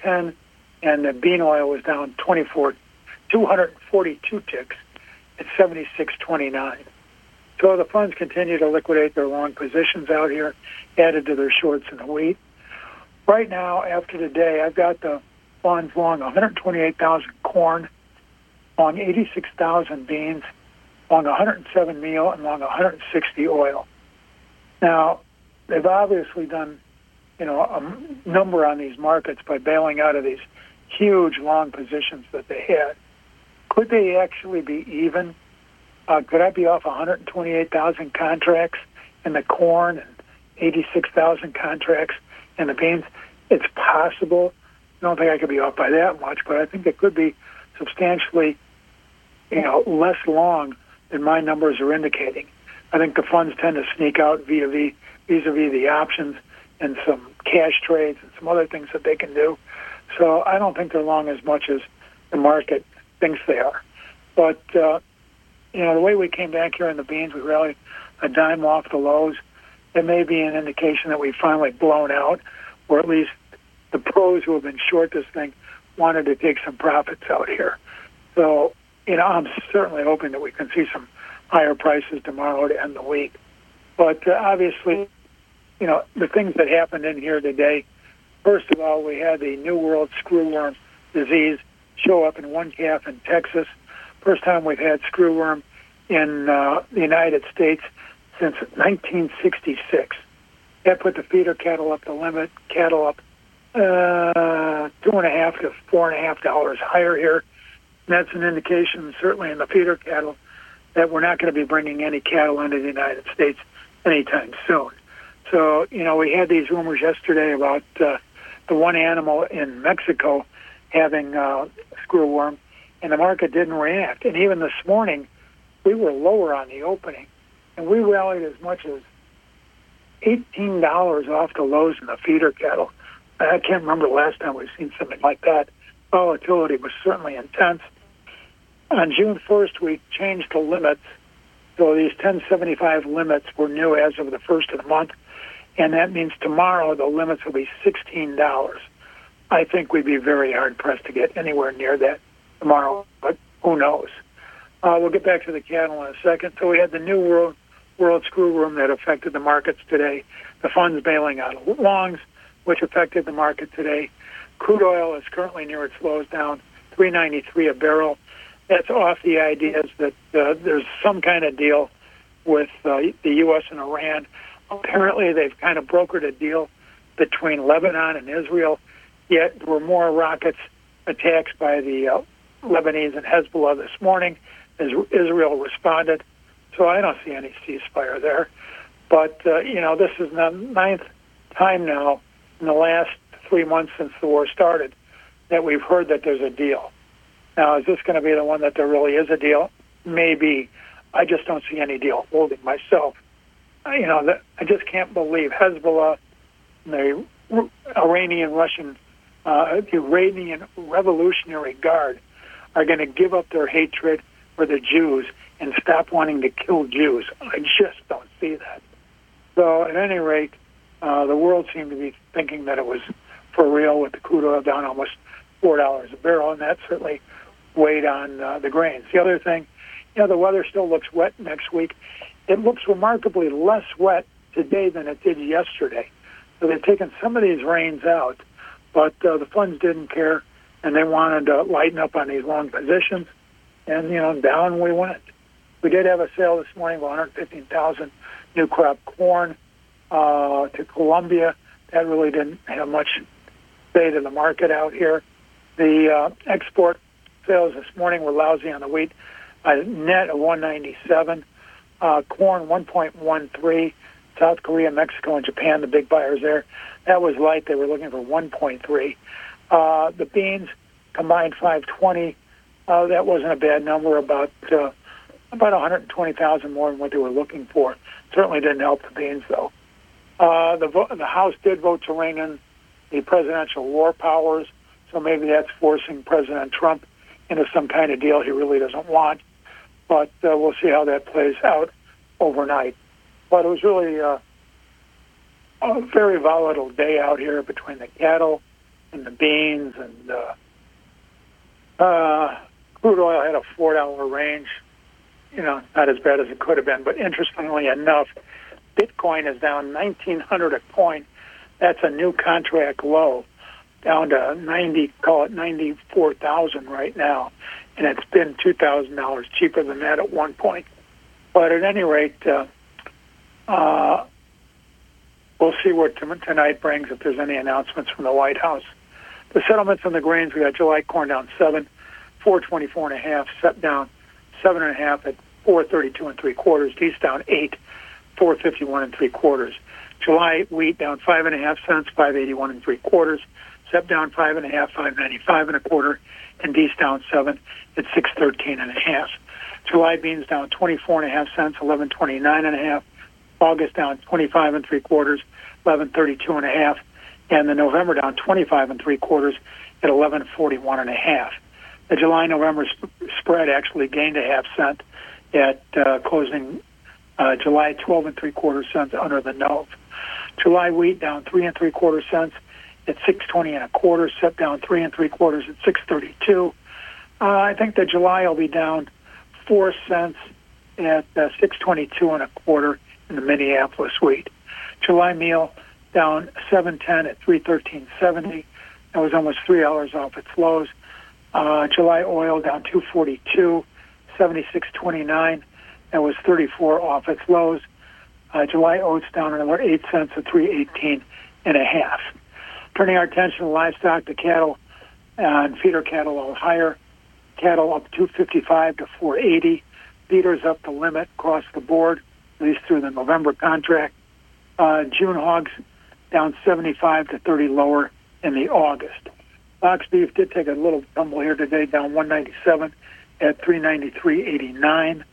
210, and the bean oil was down 242 ticks at 76.29. So the funds continue to liquidate their long positions out here, added to their shorts in the wheat. Right now, after today, I've got the funds long 128,000 corn, long 86,000 beans, long 107 meal, and long 160 oil. Now, they've obviously done, a number on these markets by bailing out of these huge long positions that they had. Could they actually be even? Could I be off 128,000 contracts in the corn and 86,000 contracts in the beans? It's possible. I don't think I could be off by that much, but I think it could be substantially, less long than my numbers are indicating. I think the funds tend to sneak out vis-a-vis the options and some cash trades and some other things that they can do. So I don't think they're long as much as the market thinks they are. But, the way we came back here in the beans, we rallied a dime off the lows. It may be an indication that we've finally blown out, or at least the pros who have been short this thing wanted to take some profits out here. So, I'm certainly hoping that we can see some higher prices tomorrow to end the week. But obviously, the things that happened in here today, first of all, we had the New World screwworm disease show up in one calf in Texas. First time we've had screwworm in the United States since 1966. That put the feeder cattle up the limit, cattle up $2.5 to $4.5 higher here. And that's an indication, certainly in the feeder cattle, that we're not going to be bringing any cattle into the United States anytime soon. So, we had these rumors yesterday about the one animal in Mexico having screwworm, and the market didn't react. And even this morning, we were lower on the opening, and we rallied as much as $18 off the lows in the feeder cattle. I can't remember the last time we've seen something like that. Volatility was certainly intense. On June 1st, we changed the limits. So these 1075 limits were new as of the first of the month, and that means tomorrow the limits will be $16. I think we'd be very hard-pressed to get anywhere near that tomorrow, but who knows? We'll get back to the cattle in a second. So we had the New World screwworm that affected the markets today. The funds bailing out of longs, which affected the market today. Crude oil is currently near its lows, down $3.93 a barrel. That's off the ideas that there's some kind of deal with the U.S. and Iran. Apparently, they've kind of brokered a deal between Lebanon and Israel, yet there were more rockets attacks by the Lebanese and Hezbollah this morning as Israel responded. So I don't see any ceasefire there. But, this is the ninth time now in the last 3 months since the war started that we've heard that there's a deal. Now, is this going to be the one that there really is a deal? Maybe. I just don't see any deal holding myself. I just can't believe Hezbollah, the Iranian Revolutionary Guard are going to give up their hatred for the Jews and stop wanting to kill Jews. I just don't see that. So at any rate, the world seemed to be thinking that it was for real with the crude oil down almost $4 a barrel, and that certainly weighed on the grains. The other thing, the weather still looks wet next week. It looks remarkably less wet today than it did yesterday. So they've taken some of these rains out, but the funds didn't care, and they wanted to lighten up on these long positions, and, down we went. We did have a sale this morning of 115,000 new crop corn to Colombia. That really didn't have much state of the market out here. The export sales this morning were lousy on the wheat, a net of 197. Corn 1.13. South Korea, Mexico, and Japan, the big buyers there. That was light. They were looking for 1.3. The beans combined 520. That wasn't a bad number. About 120,000 more than what they were looking for. Certainly didn't help the beans though. The House did vote to rein in the presidential war powers, so maybe that's forcing President Trump into some kind of deal he really doesn't want. But we'll see how that plays out overnight. But it was really a very volatile day out here between the cattle and the beans, and crude oil had a $4 range. Not as bad as it could have been. But interestingly enough, Bitcoin is down 1,900 a coin. That's a new contract low, down to 94,000 right now, and it's been $2,000 cheaper than that at one point. But at any rate, we'll see what tonight brings if there's any announcements from the White House. The settlements on the grains, we got July corn down 7, 424.5, set down 7.5 at 432 3/4. These down 8, 451 3/4. July wheat down 5.5 cents, 581 3/4. Sep down 5.5, 595 1/4, and D's down 7 at 613.5. July beans down 24.5 cents, 1129.5. August down 25 3/4, 1132.5, and the November down 25 3/4 at 1141.5. The July-November spread actually gained a half cent at closing July 12 3/4 cents under the Nov. July wheat down 3 3/4 cents at 620 1/4. Set down 3 3/4 at 632. I think that July will be down 4 cents at 622 1/4 in the Minneapolis wheat. July meal down 7.10 at 313.70. That was almost $3 off its lows. July oil down 242, 76.29. That was 34 off its lows. July oats down another 8 cents at 318.5. Turning our attention to livestock, the cattle and feeder cattle all higher. Cattle up 255 to 480. Feeders up the limit across the board, at least through the November contract. June hogs down 75 to 30 lower in the August. Box beef did take a little tumble here today, down 197 at 393.89.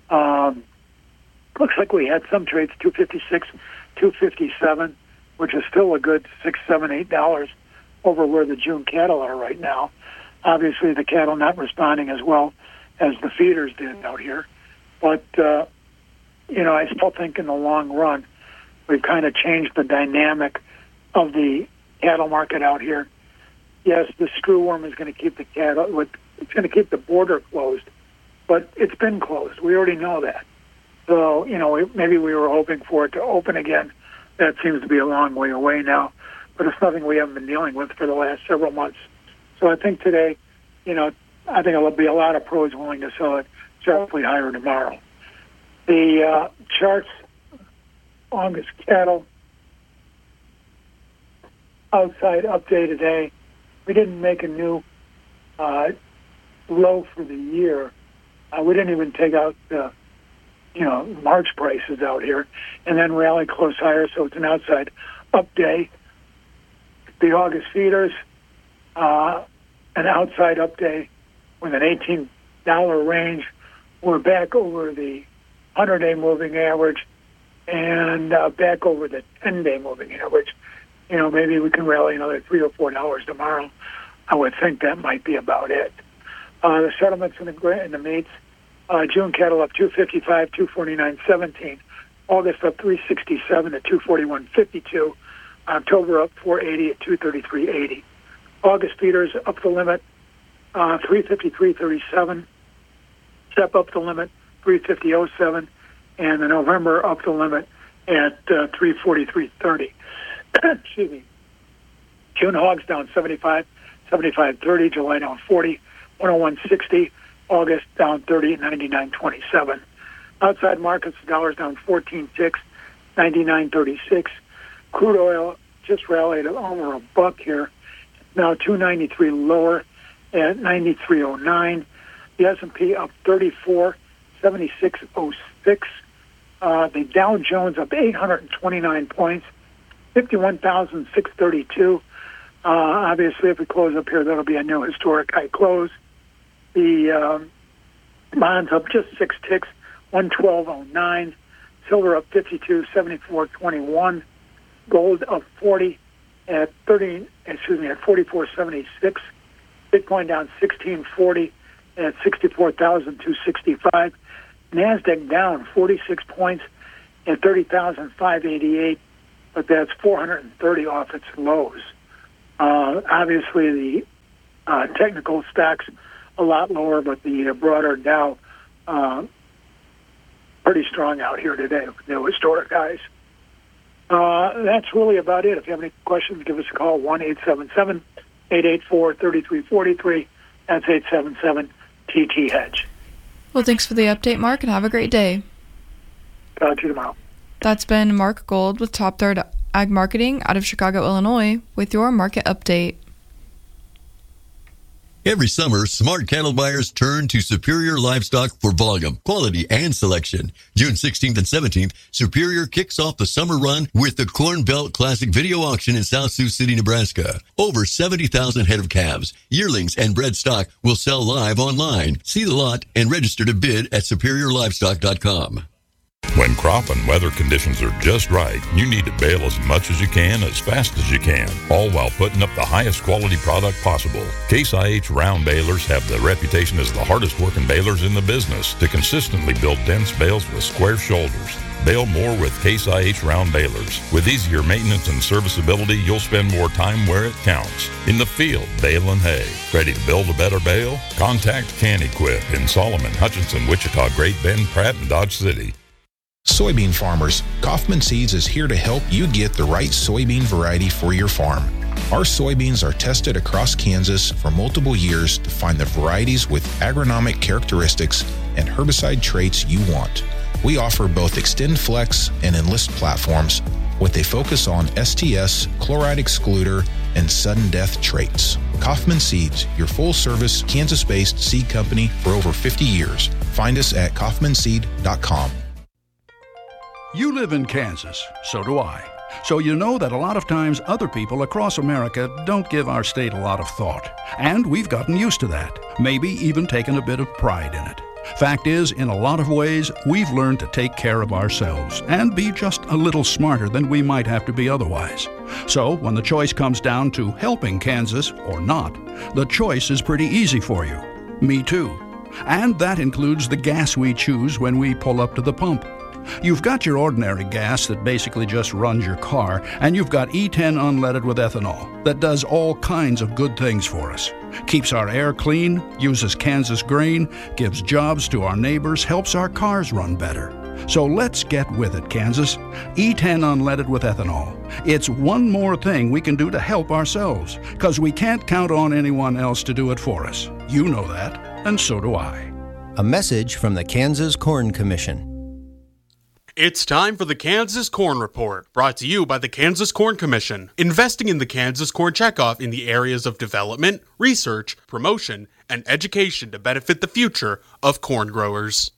Looks like we had some trades 256, 257, which is still a good $6, $7, $8 over where the June cattle are right now. Obviously, the cattle not responding as well as the feeders did out here. But, I still think in the long run, we've kind of changed the dynamic of the cattle market out here. Yes, the screwworm is going to keep the cattle, it's going to keep the border closed, but it's been closed. We already know that. So, maybe we were hoping for it to open again. That seems to be a long way away now, but it's nothing we haven't been dealing with for the last several months. So I think today, I think there'll be a lot of pros willing to sell it sharply higher tomorrow. The charts, August cattle, outside update today. We didn't make a new low for the year. We didn't even take out the, March prices out here, and then rally close higher, so it's an outside up day. The August feeders, an outside up day with an $18 range. We're back over the 100-day moving average and back over the 10-day moving average. Maybe we can rally another $3 or $4 tomorrow. I would think that might be about it. The settlements in the meats, June cattle up 255, 249.17. August up 367 at 241.52. October up 480 at 233.80. August feeders up the limit, 353.37. Step up the limit, 350.07. And the November up the limit at 343.30. Excuse me. June hogs down 75, 75.30. July down 40, 101.60. August down 30 at 99.27. Outside markets, the dollar's down 14.6, 99.36. Crude oil just rallied over $1 here. Now 293 lower at 93.09. The S&P up 34, 76.06. The Dow Jones up 829 points, 51,632. Obviously, if we close up here, that'll be a new historic high close. The bonds up just 6 ticks, 112.09. Silver up 52, 74.21. Gold up 40 at 44.76. Bitcoin down 16.40 at 64,265. Nasdaq down 46 points at 30,588, but that's 430 off its lows. Obviously, the technical stacks a lot lower, but the broader Dow pretty strong out here today with no historic highs. That's really about it. If you have any questions, give us a call, 1-877-884-3343. That's 877-TT-HEDGE. Well, thanks for the update, Mark, and have a great day. Talk to you tomorrow. That's been Mark Gold with Top Third Ag Marketing out of Chicago, Illinois, with your market update. Every summer, smart cattle buyers turn to Superior Livestock for volume, quality, and selection. June 16th and 17th, Superior kicks off the summer run with the Corn Belt Classic Video Auction in South Sioux City, Nebraska. Over 70,000 head of calves, yearlings, and bred stock will sell live online. See the lot and register to bid at superiorlivestock.com. When crop and weather conditions are just right, you need to bale as much as you can, as fast as you can, all while putting up the highest quality product possible. Case IH round balers have the reputation as the hardest working balers in the business to consistently build dense bales with square shoulders. Bale more with Case IH round balers. With easier maintenance and serviceability, you'll spend more time where it counts. In the field, baling hay. Ready to build a better bale? Contact CanEquip in Solomon, Hutchinson, Wichita, Great Bend, Pratt, and Dodge City. Soybean farmers, Kaufman Seeds is here to help you get the right soybean variety for your farm. Our soybeans are tested across Kansas for multiple years to find the varieties with agronomic characteristics and herbicide traits you want. We offer both Extend Flex and Enlist platforms with a focus on STS, chloride excluder, and sudden death traits. Kaufman Seeds, your full-service Kansas-based seed company for over 50 years. Find us at kaufmanseed.com. You live in Kansas, so do I. So you know that a lot of times other people across America don't give our state a lot of thought. And we've gotten used to that, maybe even taken a bit of pride in it. Fact is, in a lot of ways, we've learned to take care of ourselves and be just a little smarter than we might have to be otherwise. So when the choice comes down to helping Kansas or not, the choice is pretty easy for you. Me too. And that includes the gas we choose when we pull up to the pump. You've got your ordinary gas that basically just runs your car, and you've got E10 unleaded with ethanol that does all kinds of good things for us. Keeps our air clean, uses Kansas grain, gives jobs to our neighbors, helps our cars run better. So let's get with it, Kansas. E10 unleaded with ethanol. It's one more thing we can do to help ourselves, because we can't count on anyone else to do it for us. You know that, and so do I. A message from the Kansas Corn Commission. It's time for the Kansas Corn Report, brought to you by the Kansas Corn Commission, investing in the Kansas Corn Checkoff in the areas of development, research, promotion, and education to benefit the future of corn growers.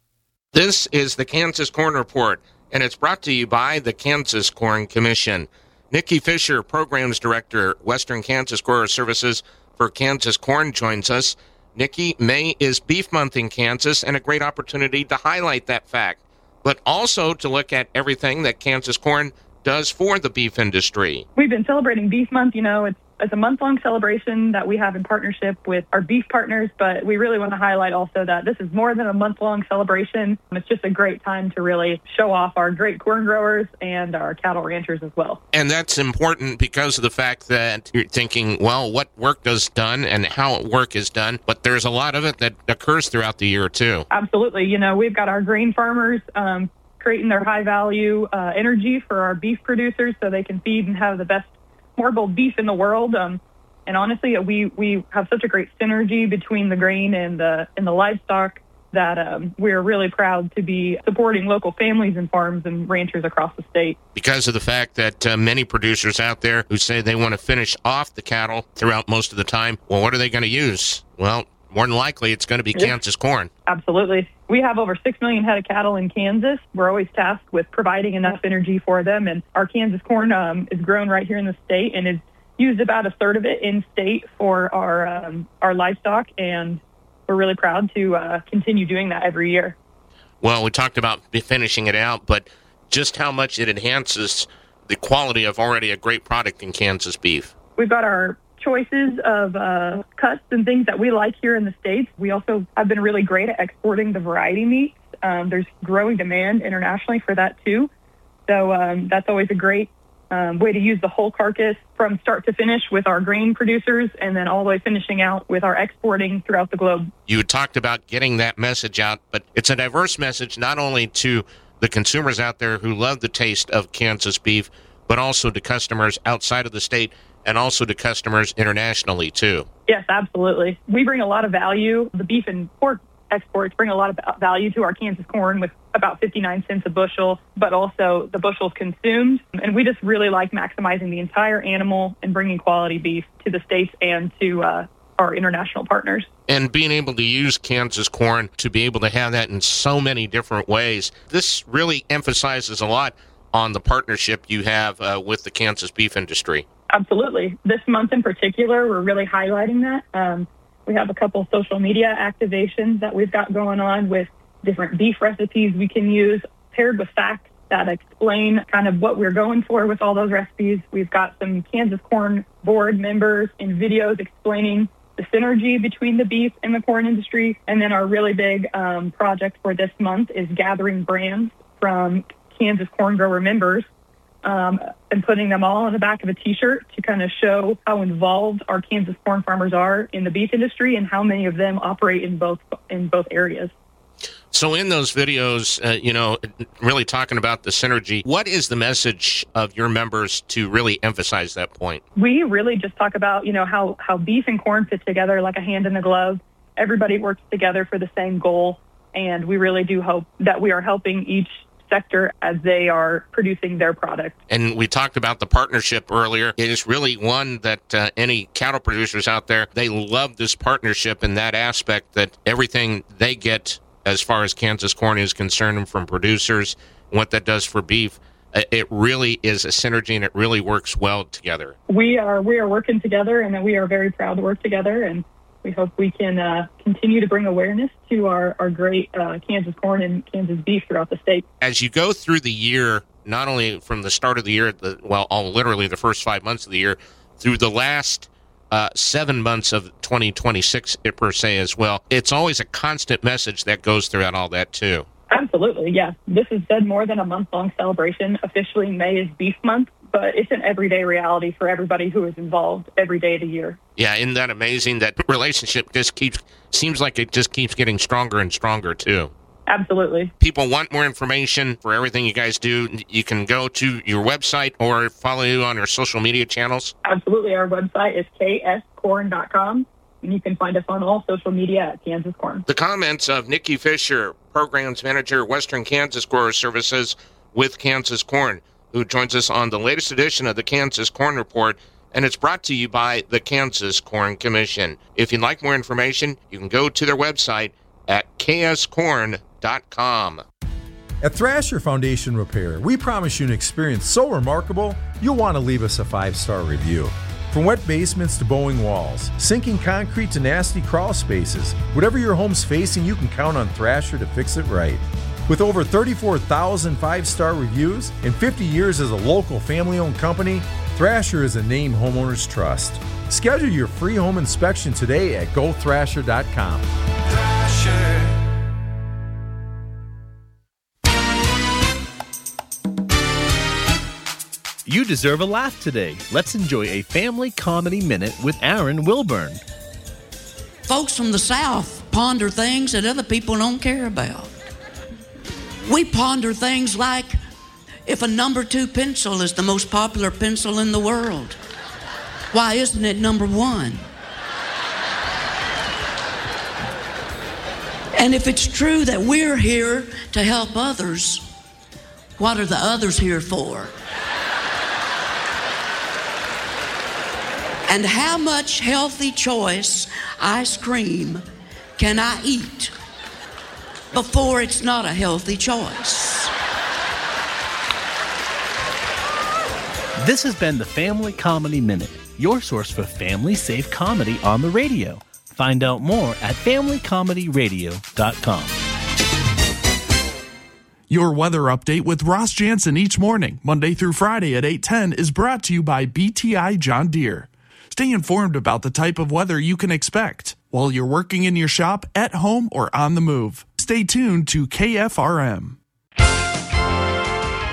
This is the Kansas Corn Report, and it's brought to you by the Kansas Corn Commission. Nikki Fisher, Programs Director, Western Kansas Grower Services for Kansas Corn, joins us. Nikki, May is Beef Month in Kansas, and a great opportunity to highlight that fact, but also to look at everything that Kansas Corn does for the beef industry. We've been celebrating Beef Month. You know, it's a month-long celebration that we have in partnership with our beef partners, but we really want to highlight also that this is more than a month-long celebration. It's just a great time to really show off our great corn growers and our cattle ranchers as well. And that's important because of the fact that you're thinking, well, what work is done and how work is done, but there's a lot of it that occurs throughout the year, too. Absolutely. You know, we've got our grain farmers creating their high-value energy for our beef producers so they can feed and have the best horrible beef in the world. And honestly, we have such a great synergy between the grain and the livestock that we're really proud to be supporting local families and farms and ranchers across the state. Because of the fact that many producers out there who say they want to finish off the cattle throughout most of the time, well, what are they going to use? Well, more than likely, it's going to be Kansas corn. Absolutely. We have over 6 million head of cattle in Kansas. We're always tasked with providing enough energy for them, and our Kansas corn is grown right here in the state and is used about a third of it in state for our livestock, and we're really proud to continue doing that every year. Well, we talked about finishing it out, but just how much it enhances the quality of already a great product in Kansas beef. We've got our choices of cuts and things that we like here in the States. We also have been really great at exporting the variety meats. There's growing demand internationally for that too. So that's always a great way to use the whole carcass from start to finish with our grain producers, and then all the way finishing out with our exporting throughout the globe. You talked about getting that message out, but it's a diverse message not only to the consumers out there who love the taste of Kansas beef, but also to customers outside of the state and also to customers internationally, too. Yes, absolutely. We bring a lot of value. The beef and pork exports bring a lot of value to our Kansas corn with about 59 cents a bushel, but also the bushels consumed. And we just really like maximizing the entire animal and bringing quality beef to the states and to our international partners. And being able to use Kansas corn to be able to have that in so many different ways, this really emphasizes a lot on the partnership you have with the Kansas beef industry. Absolutely. This month in particular, we're really highlighting that. We have a couple social media activations that we've got going on with different beef recipes we can use, paired with facts that explain kind of what we're going for with all those recipes. We've got some Kansas Corn Board members in videos explaining the synergy between the beef and the corn industry. And then our really big project for this month is gathering brands from Kansas corn grower members and putting them all on the back of a T-shirt to kind of show how involved our Kansas corn farmers are in the beef industry and how many of them operate in both areas. So in those videos, really talking about the synergy, what is the message of your members to really emphasize that point? We really just talk about, how beef and corn fit together like a hand in a glove. Everybody works together for the same goal, and we really do hope that we are helping each sector as they are producing their product. And we talked about the partnership earlier. It is really one that any cattle producers out there, they love this partnership in that aspect, that everything they get as far as Kansas corn is concerned from producers, what that does for beef, it really is a synergy and it really works well together. We are working together, and we are very proud to work together, and we hope we can continue to bring awareness to our great Kansas corn and Kansas beef throughout the state. As you go through the year, not only from the start of the year, literally the first 5 months of the year, through the last 7 months of 2026 per se as well, it's always a constant message that goes throughout all that too. Absolutely, yeah. This is said more than a month-long celebration. Officially, May is Beef Month, but it's an everyday reality for everybody who is involved every day of the year. Yeah, isn't that amazing? That relationship seems like it just keeps getting stronger and stronger too. Absolutely. People want more information for everything you guys do. You can go to your website or follow you on your social media channels. Absolutely. Our website is kscorn.com, and you can find us on all social media at Kansas Corn. The comments of Nikki Fisher, Programs Manager, Western Kansas Grower Services with Kansas Corn, who joins us on the latest edition of the Kansas Corn Report, and it's brought to you by the Kansas Corn Commission. If you'd like more information, you can go to their website at kscorn.com. At Thrasher Foundation Repair, we promise you an experience so remarkable, you'll want to leave us a 5-star review. From wet basements to bowing walls, sinking concrete to nasty crawl spaces, whatever your home's facing, you can count on Thrasher to fix it right. With over 34,000 5-star reviews and 50 years as a local family-owned company, Thrasher is a name homeowners trust. Schedule your free home inspection today at gothrasher.com. Thrasher. You deserve a laugh today. Let's enjoy a family comedy minute with Aaron Wilburn. Folks from the South ponder things that other people don't care about. We ponder things like if a number 2 pencil is the most popular pencil in the world, why isn't it number 1? And if it's true that we're here to help others, what are the others here for? And how much healthy choice ice cream can I eat before it's not a healthy choice? This has been the Family Comedy Minute, your source for family-safe comedy on the radio. Find out more at familycomedyradio.com. Your weather update with Ross Jansen each morning, Monday through Friday at 8:10, is brought to you by BTI John Deere. Stay informed about the type of weather you can expect while you're working in your shop, at home, or on the move. Stay tuned to KFRM.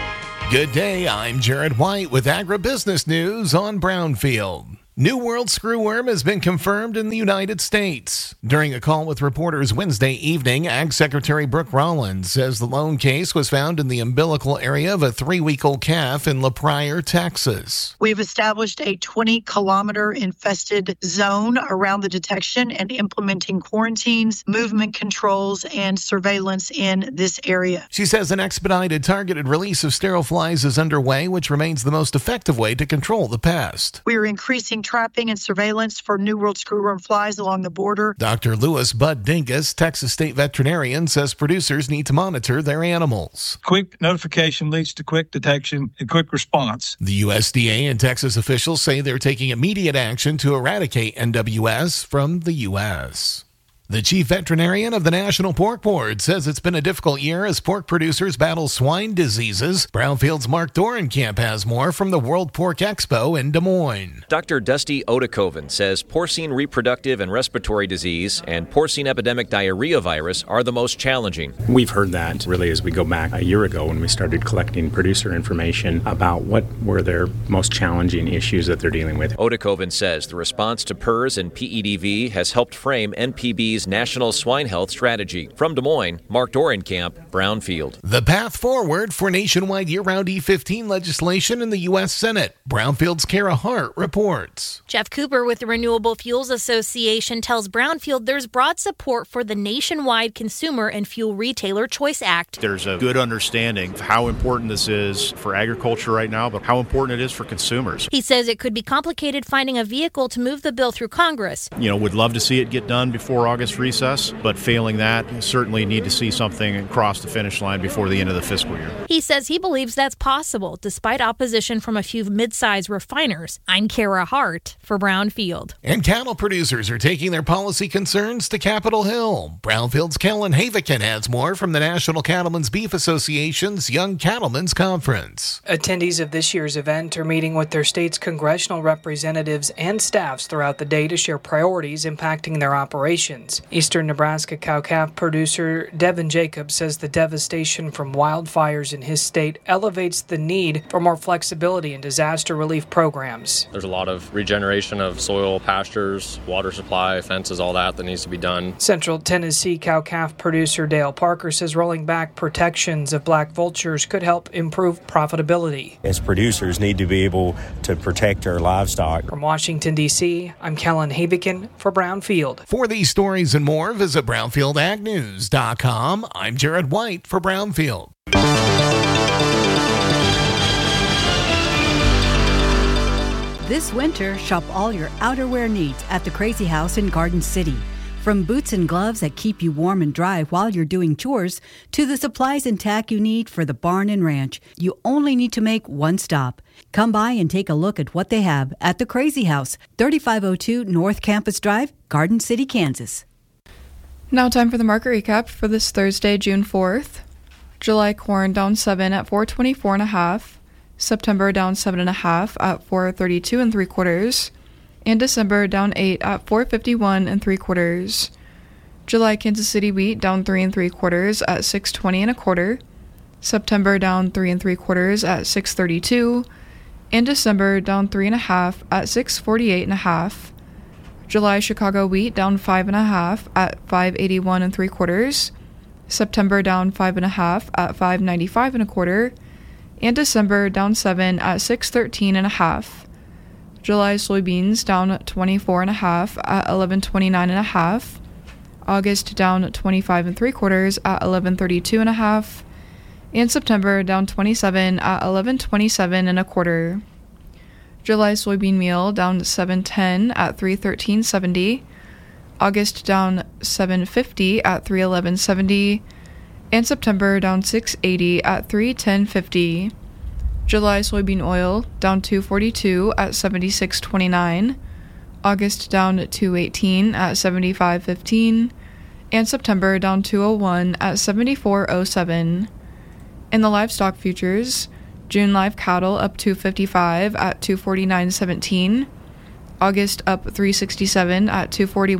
Good day, I'm Jared White with Agribusiness News on Brownfield. New World screwworm has been confirmed in the United States. During a call with reporters Wednesday evening, Ag Secretary Brooke Rollins says the lone case was found in the umbilical area of a 3-week-old calf in La Pryor, Texas. We've established a 20-kilometer infested zone around the detection and implementing quarantines, movement controls, and surveillance in this area. She says an expedited targeted release of sterile flies is underway, which remains the most effective way to control the pest. We are increasing trapping and surveillance for New World screwworm flies along the border. Dr. Louis Bud Dingus, Texas State veterinarian, says producers need to monitor their animals. Quick notification leads to quick detection and quick response. The USDA and Texas officials say they're taking immediate action to eradicate NWS from the U.S. The chief veterinarian of the National Pork Board says it's been a difficult year as pork producers battle swine diseases. Brownfield's Mark Dorenkamp has more from the World Pork Expo in Des Moines. Dr. Dusty Odekoven says porcine reproductive and respiratory disease and porcine epidemic diarrhea virus are the most challenging. We've heard that really as we go back a year ago when we started collecting producer information about what were their most challenging issues that they're dealing with. Odekoven says the response to PRRS and PEDV has helped frame NPB's National Swine Health Strategy. From Des Moines, Mark Dorenkamp, Brownfield. The path forward for nationwide year-round E15 legislation in the U.S. Senate. Brownfield's Kara Hart reports. Jeff Cooper with the Renewable Fuels Association tells Brownfield there's broad support for the nationwide Consumer and Fuel Retailer Choice Act. There's a good understanding of how important this is for agriculture right now, but how important it is for consumers. He says it could be complicated finding a vehicle to move the bill through Congress. Would love to see it get done before August recess, but failing that, certainly need to see something across the finish line before the end of the fiscal year. He says he believes that's possible, despite opposition from a few mid-size refiners. I'm Kara Hart for Brownfield. And cattle producers are taking their policy concerns to Capitol Hill. Brownfield's Kellen Havikin has more from the National Cattlemen's Beef Association's Young Cattlemen's Conference. Attendees of this year's event are meeting with their state's congressional representatives and staffs throughout the day to share priorities impacting their operations. Eastern Nebraska cow-calf producer Devin Jacobs says the devastation from wildfires in his state elevates the need for more flexibility in disaster relief programs. There's a lot of regeneration of soil, pastures, water supply, fences, all that needs to be done. Central Tennessee cow-calf producer Dale Parker says rolling back protections of black vultures could help improve profitability. As producers need to be able to protect our livestock. From Washington, D.C., I'm Kellen Havikin for Brownfield. For these stories and more, visit BrownfieldAgNews.com. I'm Jared White for Brownfield. This winter, shop all your outerwear needs at the Crazy House in Garden City. From boots and gloves that keep you warm and dry while you're doing chores, to the supplies and tack you need for the barn and ranch, you only need to make one stop. Come by and take a look at what they have at the Crazy House, 3502 North Campus Drive, Garden City, Kansas. Now time for the market recap for this Thursday, June 4th. July corn down 7 at 424.5. September down 7.5 at 432 3/4. And December down 8 at 451 3/4. July Kansas City wheat down 3 3/4 at 620 1/4. September down 3 3/4 at 632. And December down 3.5 at 648 1/2. July Chicago wheat down 5.5 at 581 3/4. September down 5.5 at 595 1/4. And December down 7 at 613 1/2. July soybeans down 24.5 at 1129 1/2. August down 25 3/4 at 1132 1/2. And September down 27 at 1127 1/4. July soybean meal down 710 at 313.70. August down 750 at 311.70. And September down 680 at 310.50. July soybean oil down 242 at 76.29. August down 218 at 75.15. And September down 201 at 74.07. In the livestock futures, June live cattle up 255 at 249.17. August up 367 at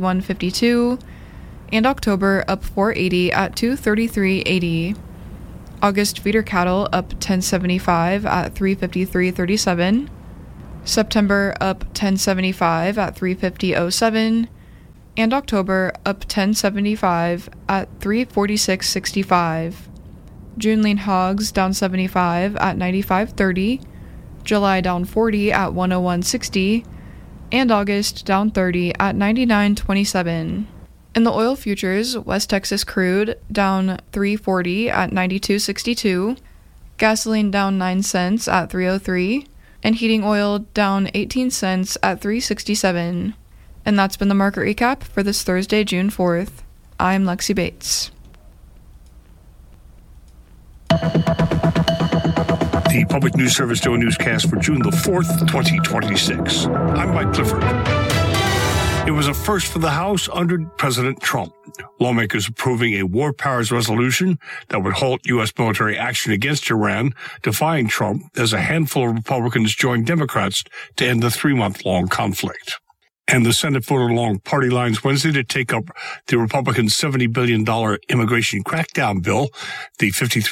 241.52. And October up 480 at 233.80. August feeder cattle up 10.75 at 353.37. September up 10.75 at 350.07. And October up 10.75 at 346.65. June lean hogs down 75 at 95.30. July down 40 at 101.60. And August down 30 at 99.27. In the oil futures, West Texas crude down 3.40 at 92.62. Gasoline down 9 cents at 3.03. And heating oil down 18 cents at 3.67. And that's been the market recap for this Thursday, June 4th. I'm Lexi Bates. The Public News Service Daily Newscast for June the 4th, 2026. I'm Mike Clifford. It was a first for the House under President Trump. Lawmakers approving a war powers resolution that would halt U.S. military action against Iran, defying Trump as a handful of Republicans joined Democrats to end the 3-month-long conflict. And the Senate voted along party lines Wednesday to take up the Republican $70 billion immigration crackdown bill. The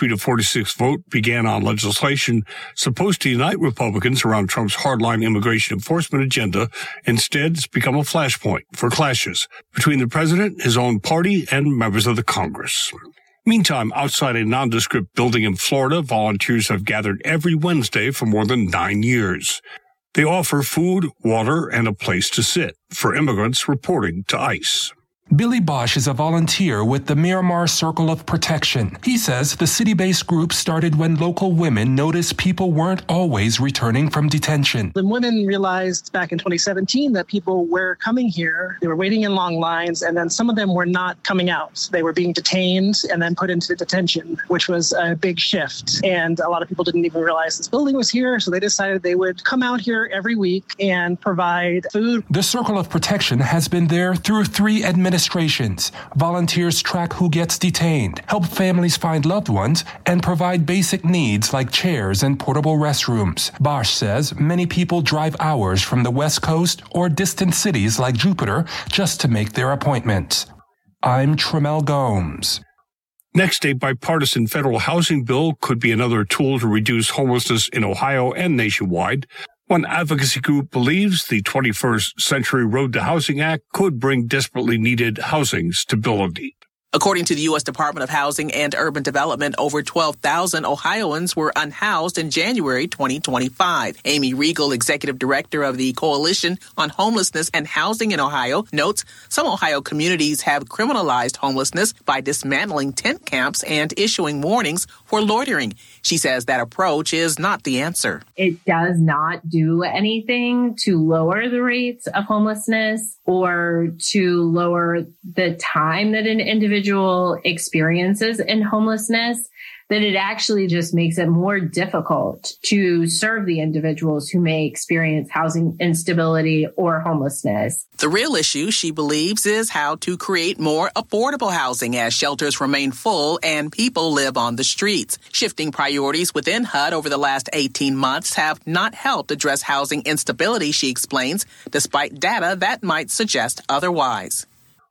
53-46 vote began on legislation supposed to unite Republicans around Trump's hardline immigration enforcement agenda. Instead, it's become a flashpoint for clashes between the president, his own party, and members of the Congress. Meantime, outside a nondescript building in Florida, volunteers have gathered every Wednesday for more than 9 years. They offer food, water, and a place to sit for immigrants reporting to ICE. Billy Bosch is a volunteer with the Miramar Circle of Protection. He says the city-based group started when local women noticed people weren't always returning from detention. The women realized back in 2017 that people were coming here, they were waiting in long lines, and then some of them were not coming out. They were being detained and then put into detention, which was a big shift. And a lot of people didn't even realize this building was here, so they decided they would come out here every week and provide food. The Circle of Protection has been there through 3 administrations. Volunteers track who gets detained, help families find loved ones, and provide basic needs like chairs and portable restrooms. Bosch says many people drive hours from the West Coast or distant cities like Jupiter just to make their appointments. I'm Tremel Gomes. Next, a bipartisan federal housing bill could be another tool to reduce homelessness in Ohio and nationwide. One advocacy group believes the 21st Century Road to Housing Act could bring desperately needed housing stability. According to the U.S. Department of Housing and Urban Development, over 12,000 Ohioans were unhoused in January 2025. Amy Riegel, executive director of the Coalition on Homelessness and Housing in Ohio, notes some Ohio communities have criminalized homelessness by dismantling tent camps and issuing warnings for loitering. She says that approach is not the answer. It does not do anything to lower the rates of homelessness or to lower the time that an individual experiences in homelessness, that it actually just makes it more difficult to serve the individuals who may experience housing instability or homelessness. The real issue, she believes, is how to create more affordable housing as shelters remain full and people live on the streets. Shifting priorities within HUD over the last 18 months have not helped address housing instability, she explains, despite data that might suggest otherwise.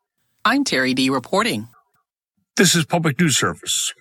I'm Terry D. reporting. This is Public News Service.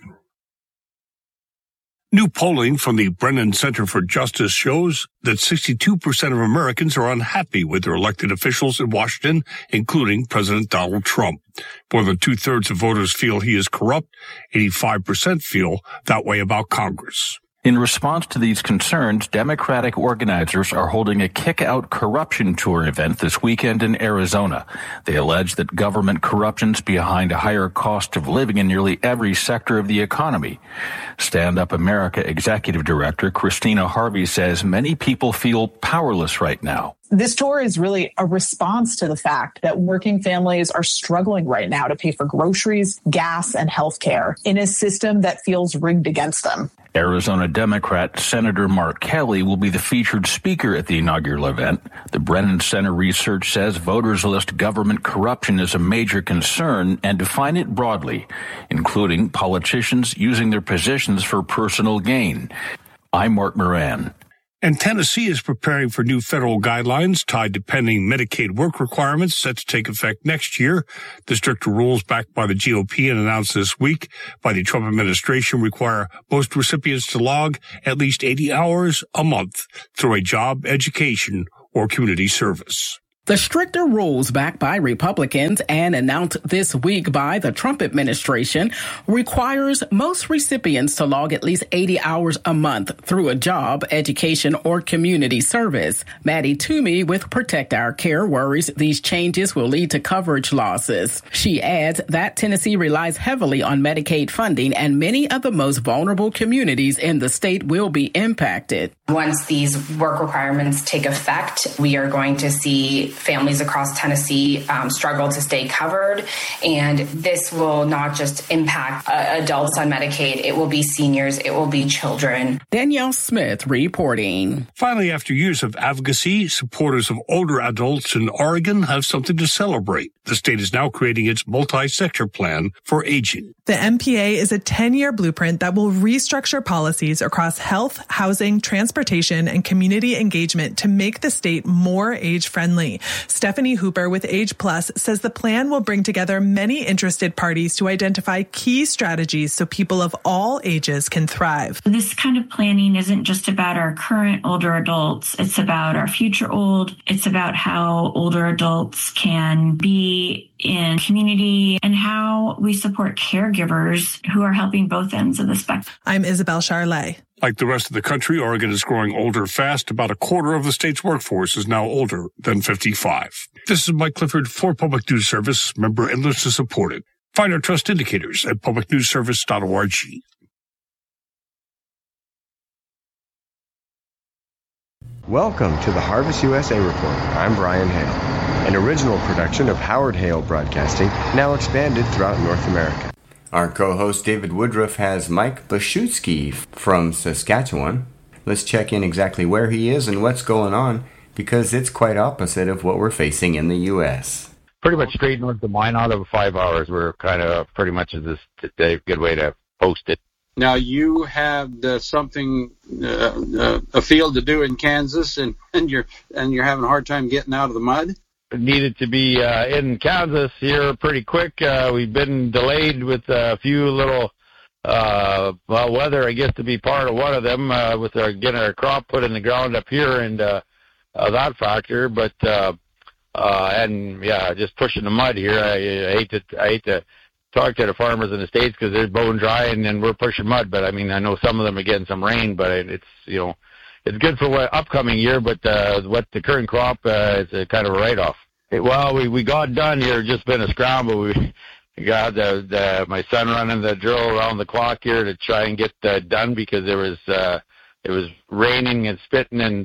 New polling from the Brennan Center for Justice shows that 62% of Americans are unhappy with their elected officials in Washington, including President Donald Trump. More than 2/3 of voters feel he is corrupt. 85% feel that way about Congress. In response to these concerns, Democratic organizers are holding a Kick-Out Corruption Tour event this weekend in Arizona. They allege that government corruption's behind a higher cost of living in nearly every sector of the economy. Stand Up America Executive Director Christina Harvey says many people feel powerless right now. This tour is really a response to the fact that working families are struggling right now to pay for groceries, gas, and health care in a system that feels rigged against them. Arizona Democrat Senator Mark Kelly will be the featured speaker at the inaugural event. The Brennan Center research says voters list government corruption as a major concern and define it broadly, including politicians using their positions for personal gain. I'm Mark Moran. And Tennessee is preparing for new federal guidelines tied to pending Medicaid work requirements set to take effect next year. The stricter rules backed by the GOP and announced this week by the Trump administration require most recipients to log at least 80 hours a month through a job, education, or community service. The stricter rules backed by Republicans and announced this week by the Trump administration requires most recipients to log at least 80 hours a month through a job, education, or community service. Maddie Toomey with Protect Our Care worries these changes will lead to coverage losses. She adds that Tennessee relies heavily on Medicaid funding and many of the most vulnerable communities in the state will be impacted. Once these work requirements take effect, we are going to see families across Tennessee struggle to stay covered. And this will not just impact adults on Medicaid. It will be seniors. It will be children. Danielle Smith reporting. Finally, after years of advocacy, supporters of older adults in Oregon have something to celebrate. The state is now creating its multi-sector plan for aging. The MPA is a 10-year blueprint that will restructure policies across health, housing, transportation, and community engagement to make the state more age-friendly. Stephanie Hooper with Age Plus says the plan will bring together many interested parties to identify key strategies so people of all ages can thrive. This kind of planning isn't just about our current older adults. It's about our future old. It's about how older adults can be in community and how we support caregivers who are helping both ends of the spectrum. I'm Isabel Charlet. Like the rest of the country, Oregon is growing older fast. About a quarter of the state's workforce is now older than 55. This is Mike Clifford for Public News Service, member and listener supported. Find our trust indicators at publicnewsservice.org. Welcome to the Harvest USA Report. I'm Brian Hale. An original production of Howard Hale Broadcasting, now expanded throughout North America. Our co-host David Woodruff has Mike Bashutski from Saskatchewan. Let's check in exactly where he is and what's going on, because it's quite opposite of what we're facing in the U.S. Pretty much straight north of mine out of 5 hours. We're kind of pretty much a good way to post it. Now you had something, a field to do in Kansas, and you're having a hard time getting out of the mud? Needed to be in Kansas here pretty quick. We've been delayed with a few little weather, I guess, to be part of one of them with getting our crop put in the ground up here and that factor. But and yeah, just pushing the mud here. I hate to talk to the farmers in the States because they're bone dry and we're pushing mud. But I mean, I know some of them are getting some rain, but it's it's good for what upcoming year, but what the current crop is a kind of a write-off. We got done here, just been a scramble. We got my son running the drill around the clock here to try and get done because it was raining and spitting, and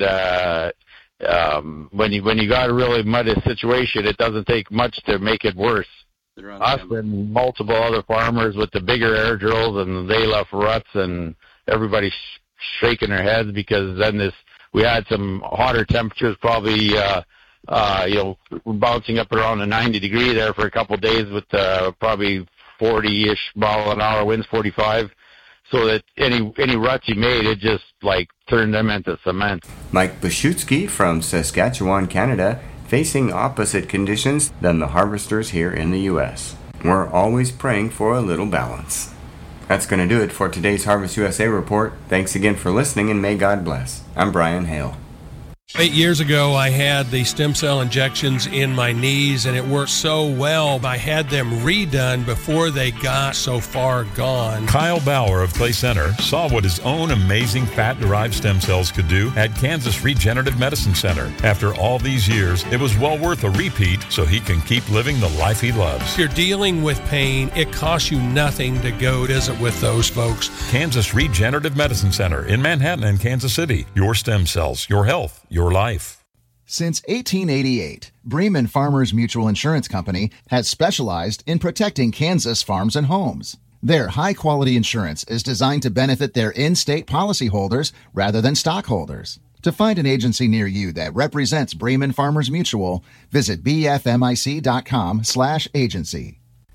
when you got a really muddy situation, it doesn't take much to make it worse. Us and multiple other farmers with the bigger air drills, and they left ruts, and everybody's shaking their heads because then we had some hotter temperatures, probably bouncing up around the 90 degree there for a couple of days with probably 40-ish mile an hour winds, 45, so that any ruts you made, it just like turned them into cement. Mike Bashutski from Saskatchewan, Canada, facing opposite conditions than the harvesters here in the U.S. We're always praying for a little balance. That's going to do it for today's Harvest USA Report. Thanks again for listening, and may God bless. I'm Brian Hale. 8 years ago, I had the stem cell injections in my knees, and it worked so well. I had them redone before they got so far gone. Kyle Bauer of Clay Center saw what his own amazing fat-derived stem cells could do at Kansas Regenerative Medicine Center. After all these years, it was well worth a repeat so he can keep living the life he loves. If you're dealing with pain, it costs you nothing to go visit with those folks. Kansas Regenerative Medicine Center in Manhattan and Kansas City. Your stem cells, your health, your life. Since 1888, Bremen Farmers Mutual Insurance Company has specialized in protecting Kansas farms and homes. Their high-quality insurance is designed to benefit their in-state policyholders rather than stockholders. To find an agency near you that represents Bremen Farmers Mutual, visit bfmic.com/agency.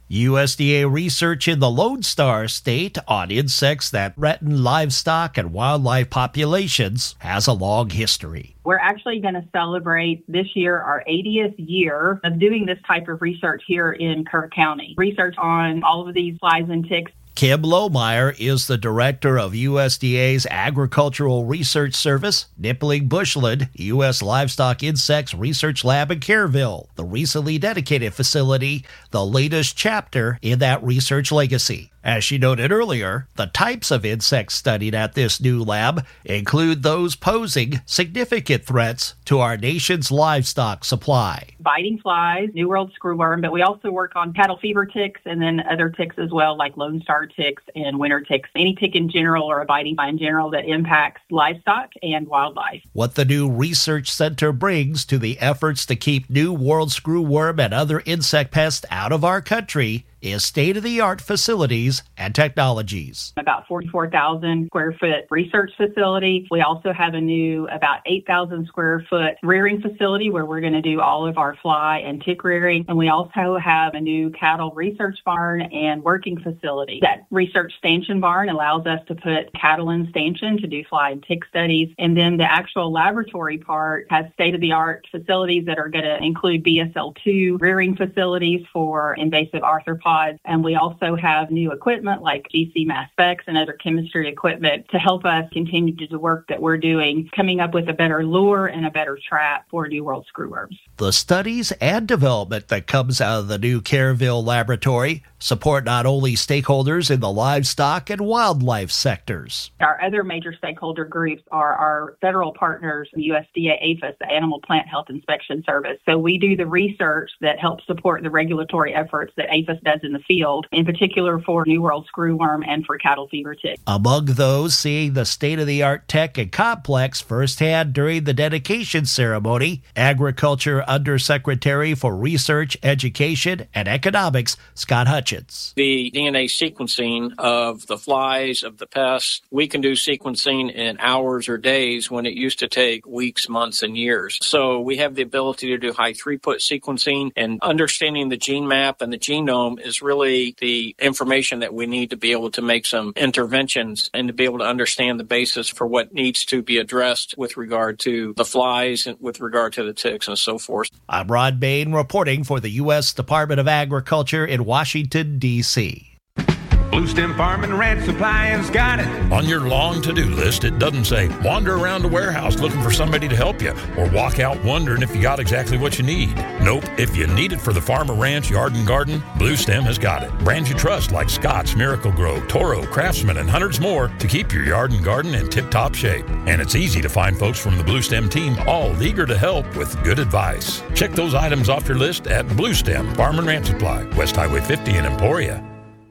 USDA research in the Lone Star State on insects that threaten livestock and wildlife populations has a long history. We're actually going to celebrate this year our 80th year of doing this type of research here in Kerr County. Research on all of these flies and ticks. Kim Lohmeyer is the director of USDA's Agricultural Research Service, Nippling Bushland, U.S. Livestock Insects Research Lab in Kerrville, the recently dedicated facility, the latest chapter in that research legacy. As she noted earlier, the types of insects studied at this new lab include those posing significant threats to our nation's livestock supply. Biting flies, New World screwworm, but we also work on cattle fever ticks and then other ticks as well, like Lone Star ticks and winter ticks. Any tick in general or a biting fly in general that impacts livestock and wildlife. What the new research center brings to the efforts to keep New World screwworm and other insect pests out of our country is state-of-the-art facilities and technologies. About 44,000 square foot research facility. We also have a new about 8,000 square foot rearing facility where we're going to do all of our fly and tick rearing. And we also have a new cattle research barn and working facility. That research stanchion barn allows us to put cattle in stanchion to do fly and tick studies. And then the actual laboratory part has state-of-the-art facilities that are going to include BSL-2 rearing facilities for invasive arthropods. And we also have new equipment like GC mass specs and other chemistry equipment to help us continue to do the work that we're doing, coming up with a better lure and a better trap for New World screwworms. The studies and development that comes out of the new Kerrville laboratory support not only stakeholders in the livestock and wildlife sectors. Our other major stakeholder groups are our federal partners, the USDA APHIS, the Animal Plant Health Inspection Service. So we do the research that helps support the regulatory efforts that APHIS does in the field, in particular for New World screwworm and for cattle fever tick. Among those seeing the state-of-the-art tech and complex firsthand during the dedication ceremony, Agriculture Undersecretary for Research, Education, and Economics, Scott Hutchins. The DNA sequencing of the flies, of the pests, we can do sequencing in hours or days when it used to take weeks, months, and years. So we have the ability to do high throughput sequencing, and understanding the gene map and the genome is really the information that we need to be able to make some interventions and to be able to understand the basis for what needs to be addressed with regard to the flies and with regard to the ticks and so forth. I'm Ron Bain reporting for the U.S. Department of Agriculture in Washington, D.C. Blue Stem Farm and Ranch Supply has got it. On your long to-do list, it doesn't say wander around a warehouse looking for somebody to help you or walk out wondering if you got exactly what you need. Nope. If you need it for the farm or ranch, yard and garden, Blue Stem has got it. Brands you trust like Scott's, Miracle-Gro, Toro, Craftsman, and hundreds more to keep your yard and garden in tip-top shape. And it's easy to find folks from the Blue Stem team all eager to help with good advice. Check those items off your list at Blue Stem Farm and Ranch Supply, West Highway 50 in Emporia.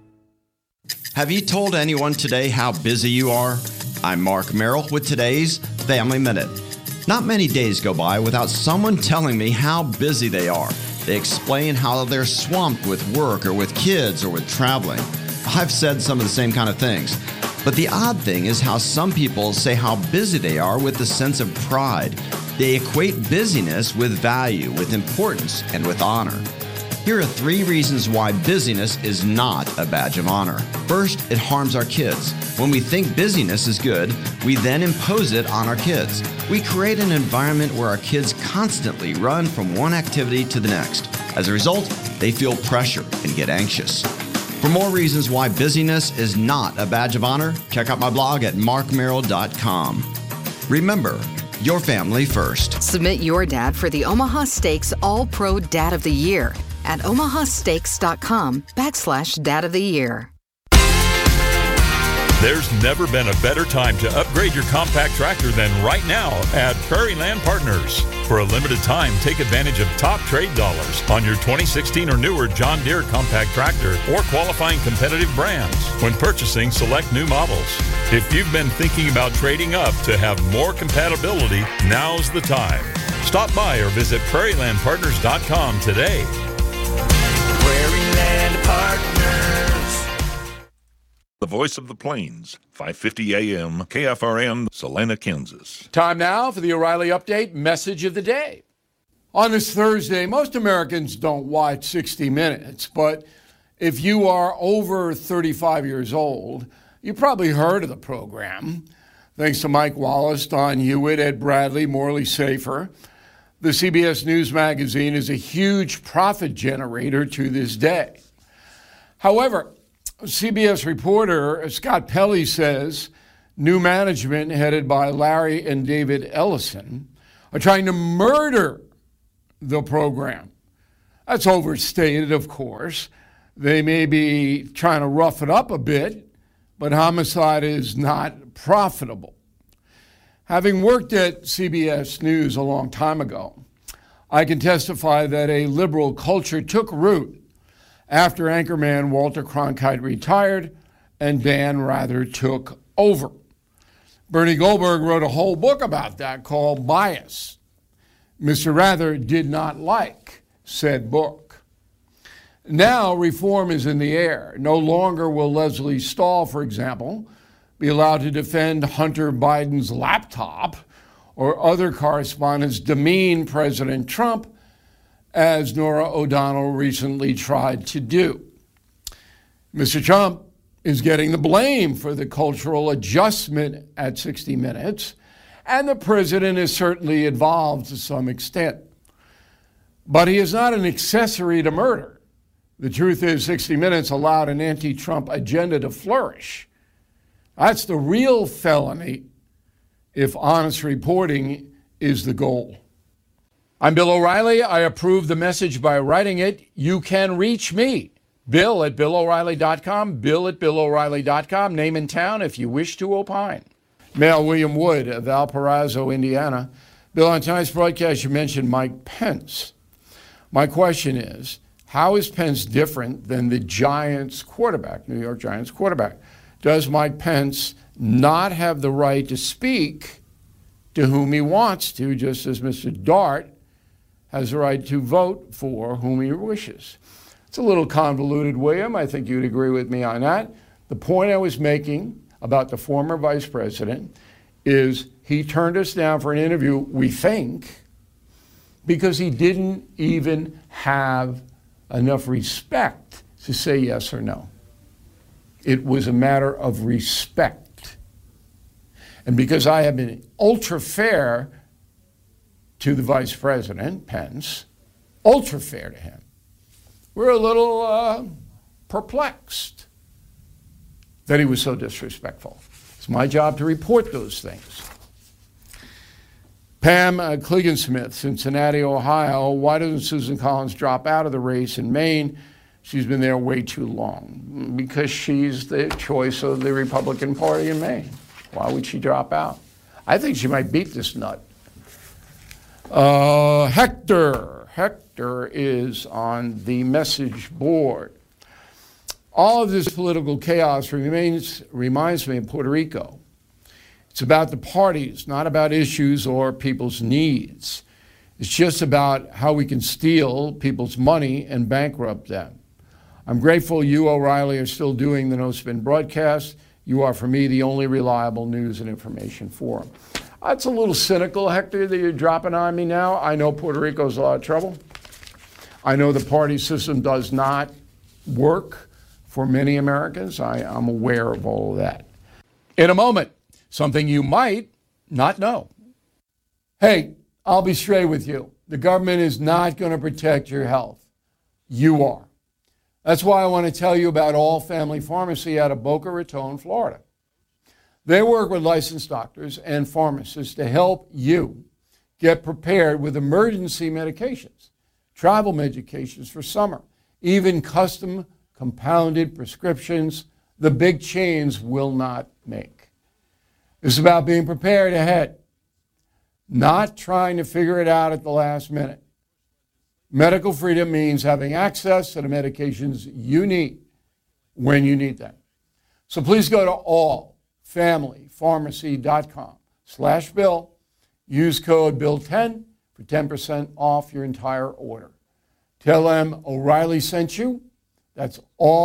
Have you told anyone today how busy you are? I'm Mark Merrill with today's Family Minute. Not many days go by without someone telling me how busy they are. They explain how they're swamped with work or with kids or with traveling. I've said some of the same kind of things. But the odd thing is how some people say how busy they are with a sense of pride. They equate busyness with value, with importance, and with honor. Here are 3 reasons why busyness is not a badge of honor. First, it harms our kids. When we think busyness is good, we then impose it on our kids. We create an environment where our kids constantly run from one activity to the next. As a result, they feel pressure and get anxious. For more reasons why busyness is not a badge of honor, check out my blog at markmerrill.com. Remember, your family first. Submit your dad for the Omaha Steaks All-Pro Dad of the Year at omahasteaks.com/Dad of the Year. There's never been a better time to upgrade your compact tractor than right now at Prairie Land Partners. For a limited time, take advantage of top trade dollars on your 2016 or newer John Deere compact tractor or qualifying competitive brands when purchasing select new models. If you've been thinking about trading up to have more compatibility, now's the time. Stop by or visit prairielandpartners.com today. Prairie Land Partners. The voice of the plains, 550 AM, KFRN, Salina, Kansas. Time now for the O'Reilly Update message of the day. On this Thursday, most Americans don't watch 60 Minutes, but If you are over 35 years old, you probably heard of the program. Thanks to Mike Wallace, Don Hewitt, Ed Bradley, Morley Safer, the CBS News magazine is a huge profit generator to this day. However, CBS reporter Scott Pelley says new management headed by Larry and David Ellison are trying to murder the program. That's overstated, of course. They may be trying to rough it up a bit, but homicide is not profitable. Having worked at CBS News a long time ago, I can testify that a liberal culture took root after anchorman Walter Cronkite retired and Dan Rather took over. Bernie Goldberg wrote a whole book about that called Bias. Mr. Rather did not like said book. Now reform is in the air. No longer will Lesley Stahl, for example, be allowed to defend Hunter Biden's laptop or other correspondents demean President Trump, as Norah O'Donnell recently tried to do. Mr. Trump is getting the blame for the cultural adjustment at 60 Minutes, and the president is certainly involved to some extent. But he is not an accessory to murder. The truth is 60 Minutes allowed an anti-Trump agenda to flourish. That's the real felony if honest reporting is the goal. I'm Bill O'Reilly. I approve the message by writing it. You can reach me, Bill at BillO'Reilly.com, Bill at BillO'Reilly.com, name and town if you wish to opine. Mail William Wood of Valparaiso, Indiana. Bill, on tonight's broadcast, you mentioned Mike Pence. My question is, how is Pence different than the Giants quarterback, New York Giants quarterback? Does Mike Pence not have the right to speak to whom he wants to, just as Mr. Dart has the right to vote for whom he wishes? It's a little convoluted, William. I think you'd agree with me on that. The point I was making about the former vice president is he turned us down for an interview, we think, because he didn't even have enough respect to say yes or no. It was a matter of respect. And because I have been ultra fair to the vice president, Pence, ultra fair to him, we're a little perplexed that he was so disrespectful. It's my job to report those things. Pam Kligan-Smith, Cincinnati, Ohio. Why doesn't Susan Collins drop out of the race in Maine? She's been there way too long. Because she's the choice of the Republican Party in Maine. Why would she drop out? I think she might beat this nut. Hector is on the message board. All of this political chaos reminds me of Puerto Rico. It's about the parties, not about issues or people's needs. It's just about how we can steal people's money and bankrupt them. I'm grateful you, O'Reilly, are still doing the No Spin broadcast. You are, for me, the only reliable news and information forum. It's a little cynical, Hector, that you're dropping on me now. I know Puerto Rico's a lot of trouble. I know the party system does not work for many Americans. I'm aware of all of that. In a moment, something you might not know. Hey, I'll be straight with you. The government is not going to protect your health. You are. That's why I want to tell you about All Family Pharmacy out of Boca Raton, Florida. They work with licensed doctors and pharmacists to help you get prepared with emergency medications, travel medications for summer, even custom compounded prescriptions the big chains will not make. It's about being prepared ahead, not trying to figure it out at the last minute. Medical freedom means having access to the medications you need when you need them. So please go to allfamilypharmacy.com/Bill. Use code Bill10 for 10% off your entire order. Tell them O'Reilly sent you. That's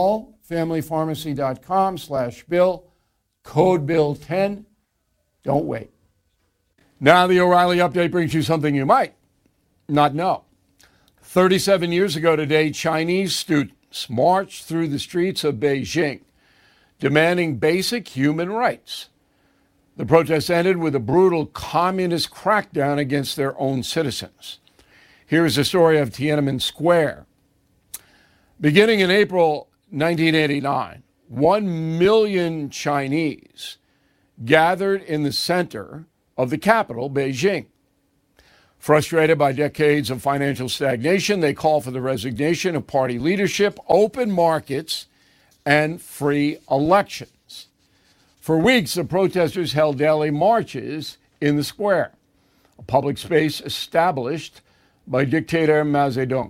allfamilypharmacy.com/Bill. Code Bill10. Don't wait. Now the O'Reilly Update brings you something you might not know. 37 years ago today, Chinese students students marched through the streets of Beijing, demanding basic human rights. The protests ended with a brutal communist crackdown against their own citizens. Here's the story of Tiananmen Square. Beginning in April 1989, 1 million Chinese gathered in the center of the capital, Beijing. Frustrated by decades of financial stagnation, they call for the resignation of party leadership, open markets, and free elections. For weeks, the protesters held daily marches in the square, a public space established by dictator Mao Zedong.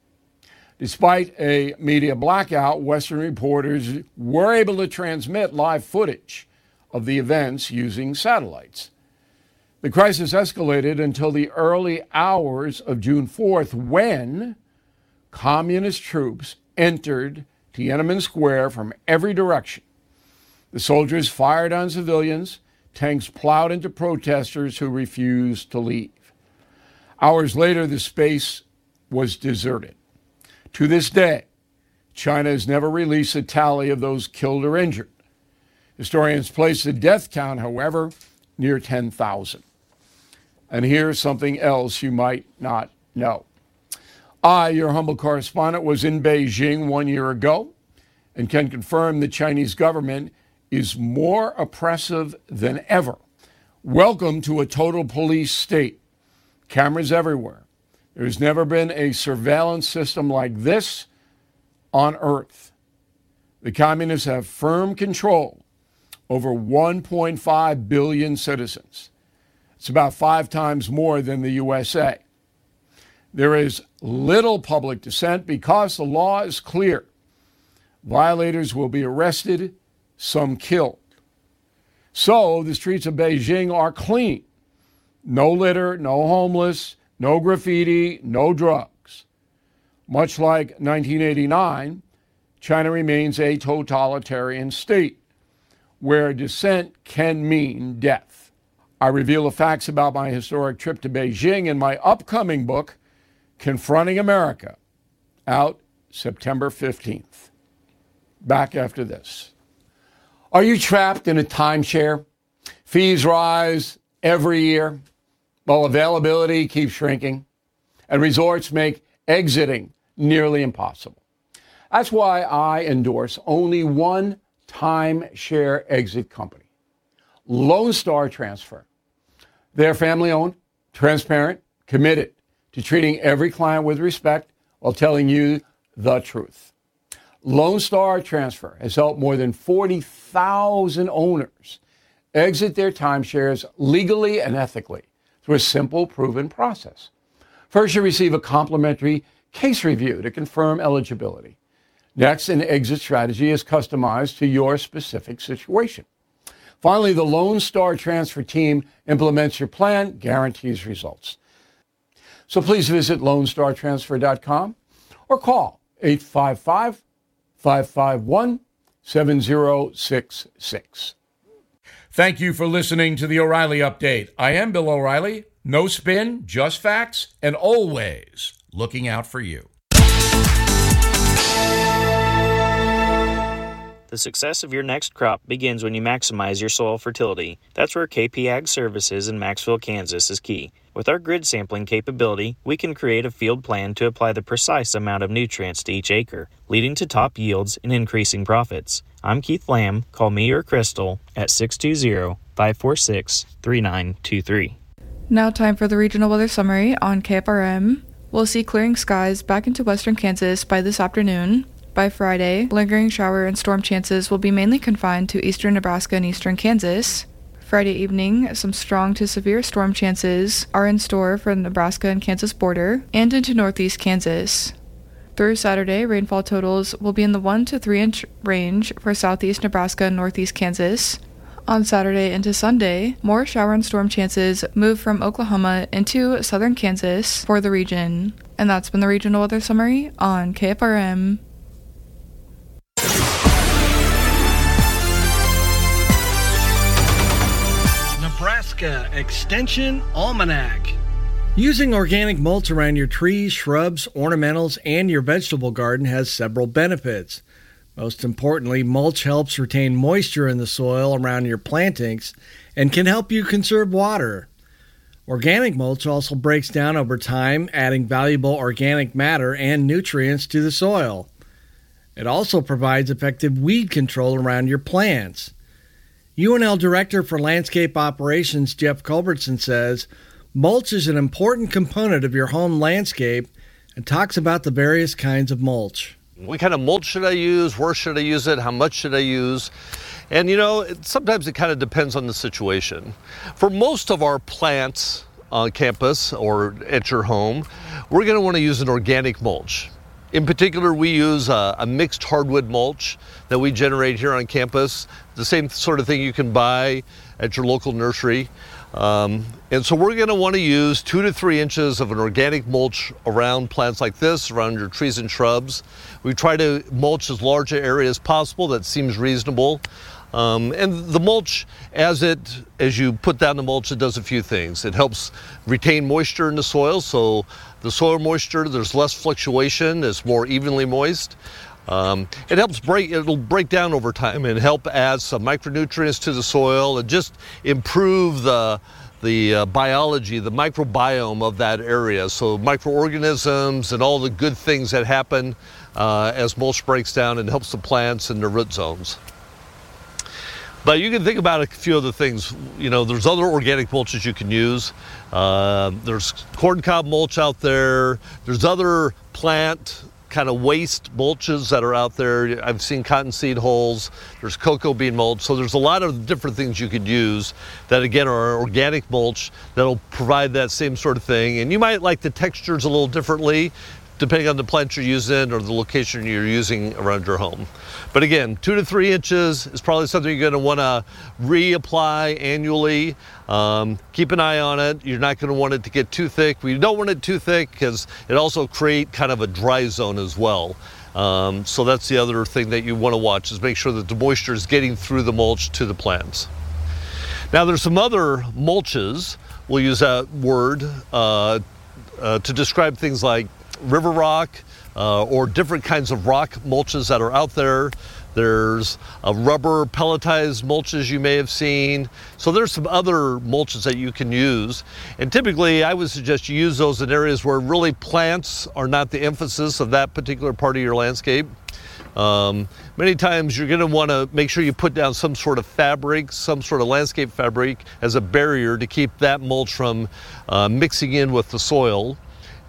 Despite a media blackout, Western reporters were able to transmit live footage of the events using satellites. The crisis escalated until the early hours of June 4th, when communist troops entered Tiananmen Square from every direction. The soldiers fired on civilians, tanks plowed into protesters who refused to leave. Hours later, the space was deserted. To this day, China has never released a tally of those killed or injured. Historians place the death count, however, near 10,000. And here's something else you might not know. I, your humble correspondent, was in Beijing 1 year ago and can confirm the Chinese government is more oppressive than ever. Welcome to a total police state. Cameras everywhere. There's never been a surveillance system like this on Earth. The communists have firm control over 1.5 billion citizens. It's about 5 times more than the USA. There is little public dissent because the law is clear. Violators will be arrested, some killed. So the streets of Beijing are clean. No litter, no homeless, no graffiti, no drugs. Much like 1989, China remains a totalitarian state where dissent can mean death. I reveal the facts about my historic trip to Beijing in my upcoming book, Confronting America, out September 15th. Back after this. Are you trapped in a timeshare? Fees rise every year, while availability keeps shrinking, and resorts make exiting nearly impossible. That's why I endorse only one timeshare exit company, Lone Star Transfer. They're family-owned, transparent, committed to treating every client with respect while telling you the truth. Lone Star Transfer has helped more than 40,000 owners exit their timeshares legally and ethically through a simple, proven process. First, you receive a complimentary case review to confirm eligibility. Next, an exit strategy is customized to your specific situation. Finally, the Lone Star Transfer team implements your plan, guarantees results. So please visit LoneStarTransfer.com or call 855-551-7066. Thank you for listening to the O'Reilly Update. I am Bill O'Reilly. No spin, just facts, and always looking out for you. The success of your next crop begins when you maximize your soil fertility. That's where KP Ag Services in Maxville, Kansas is key. With our grid sampling capability, we can create a field plan to apply the precise amount of nutrients to each acre, leading to top yields and increasing profits. I'm Keith Lamb. Call me or Crystal at 620-546-3923. Now time for the regional weather summary on KFRM. We'll see clearing skies back into western Kansas by this afternoon. By Friday, lingering shower and storm chances will be mainly confined to eastern Nebraska and eastern Kansas. Friday evening, some strong to severe storm chances are in store for the Nebraska and Kansas border and into northeast Kansas. Through Saturday, rainfall totals will be in the 1 to 3 inch range for southeast Nebraska and northeast Kansas. On Saturday into Sunday, more shower and storm chances move from Oklahoma into southern Kansas for the region. And that's been the regional weather summary on KFRM. Nebraska Extension Almanac. Using organic mulch around your trees, shrubs, ornamentals, and your vegetable garden has several benefits. Most importantly, mulch helps retain moisture in the soil around your plantings and can help you conserve water. Organic mulch also breaks down over time, adding valuable organic matter and nutrients to the soil. It also provides effective weed control around your plants. UNL Director for Landscape Operations Jeff Culbertson says, mulch is an important component of your home landscape and talks about the various kinds of mulch. What kind of mulch should I use? Where should I use it? How much should I use? And sometimes it kind of depends on the situation. For most of our plants on campus or at your home, we're going to want to use an organic mulch. In particular, we use a mixed hardwood mulch that we generate here on campus, the same sort of thing you can buy at your local nursery. And so we're going to want to use 2 to 3 inches of an organic mulch around plants like this, around your trees and shrubs. We try to mulch as large an area as possible. That seems reasonable. And the mulch, as you put down the mulch, it does a few things. It helps retain moisture in the soil, so the soil moisture, there's less fluctuation, it's more evenly moist. It'll break down over time and help add some micronutrients to the soil and just improve the biology, the microbiome of that area. So microorganisms and all the good things that happen as mulch breaks down and helps the plants in their root zones. But you can think about a few other things. There's other organic mulches you can use. There's corncob mulch out there. There's other plant kind of waste mulches that are out there. I've seen cottonseed hulls. There's cocoa bean mulch. So there's a lot of different things you could use that, again, are organic mulch that'll provide that same sort of thing. And you might like the textures a little differently, depending on the plant you're using or the location you're using around your home. But again, 2 to 3 inches is probably something you're going to want to reapply annually. Keep an eye on it. You're not going to want it to get too thick. We don't want it too thick because it also creates kind of a dry zone as well. So that's the other thing that you want to watch, is make sure that the moisture is getting through the mulch to the plants. Now there's some other mulches, we'll use that word, to describe things like river rock, or different kinds of rock mulches that are out there. There's rubber pelletized mulches you may have seen. So there's some other mulches that you can use. And typically I would suggest you use those in areas where really plants are not the emphasis of that particular part of your landscape. Many times you're going to want to make sure you put down some sort of fabric, some sort of landscape fabric as a barrier to keep that mulch from mixing in with the soil.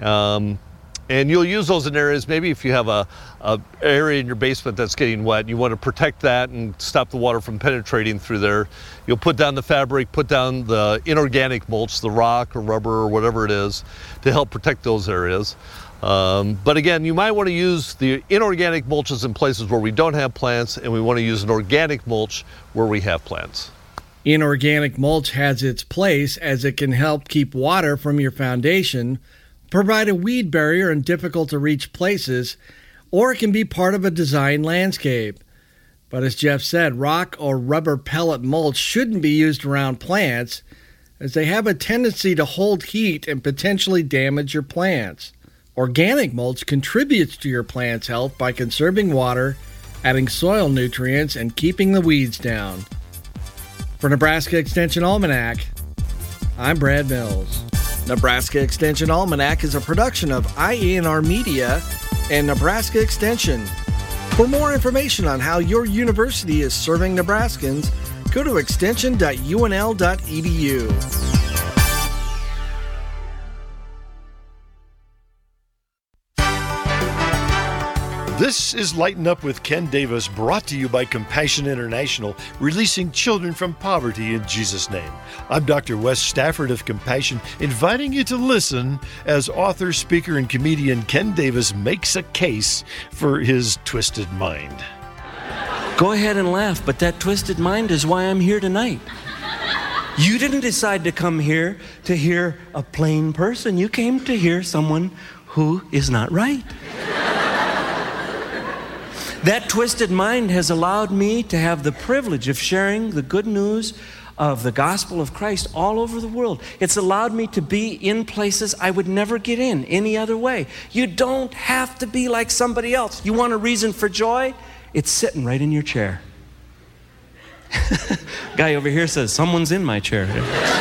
And you'll use those in areas, maybe if you have a area in your basement that's getting wet, you want to protect that and stop the water from penetrating through there. You'll put down the fabric, put down the inorganic mulch, the rock or rubber or whatever it is, to help protect those areas. But again, you might want to use the inorganic mulches in places where we don't have plants, and we want to use an organic mulch where we have plants. Inorganic mulch has its place as it can help keep water from your foundation, provide a weed barrier in difficult-to-reach places, or it can be part of a design landscape. But as Jeff said, rock or rubber pellet mulch shouldn't be used around plants, as they have a tendency to hold heat and potentially damage your plants. Organic mulch contributes to your plant's health by conserving water, adding soil nutrients, and keeping the weeds down. For Nebraska Extension Almanac, I'm Brad Mills. Nebraska Extension Almanac is a production of IANR Media and Nebraska Extension. For more information on how your university is serving Nebraskans, go to extension.unl.edu. This is Lighten Up with Ken Davis, brought to you by Compassion International, releasing children from poverty in Jesus' name. I'm Dr. Wes Stafford of Compassion, inviting you to listen as author, speaker, and comedian Ken Davis makes a case for his twisted mind. Go ahead and laugh, but that twisted mind is why I'm here tonight. You didn't decide to come here to hear a plain person. You came to hear someone who is not right. That twisted mind has allowed me to have the privilege of sharing the good news of the gospel of Christ all over the world. It's allowed me to be in places I would never get in any other way. You don't have to be like somebody else. You want a reason for joy? It's sitting right in your chair. Guy over here says, someone's in my chair.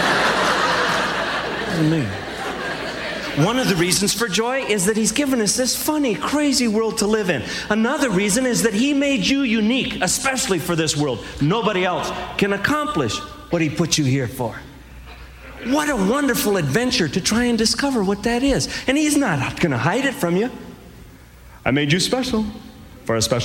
Me. One of the reasons for joy is that he's given us this funny, crazy world to live in. Another reason is that he made you unique, especially for this world. Nobody else can accomplish what he put you here for. What a wonderful adventure to try and discover what that is. And he's not going to hide it from you. I made you special for a special